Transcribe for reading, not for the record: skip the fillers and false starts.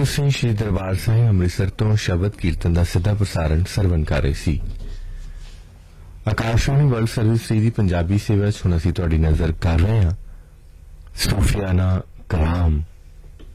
ਤੁਸੀਂ ਸ਼੍ਰੀ ਦਰਬਾਰ ਸਾਹਿਬ ਅੰਮ੍ਰਿਤਸਰ ਤੋਂ ਸ਼ਬਦ ਕੀਰਤਨ ਦਾ ਸਿੱਧਾ ਪ੍ਰਸਾਰਣ ਸਰਵਣ ਕਰ ਰਹੇ ਸੀ। ਆਕਾਸ਼ਵਾਣੀ ਵਰਲਡ ਸਰਵਿਸ ਦੀ ਪੰਜਾਬੀ ਸੇਵਾ 'ਚ ਹੁਣ ਅਸੀਂ ਤੁਹਾਡੀ ਨਜ਼ਰ ਕਰ ਰਹੇ ਹਾਂ ਸੂਫੀਆਨਾ ਕਲਾਮ।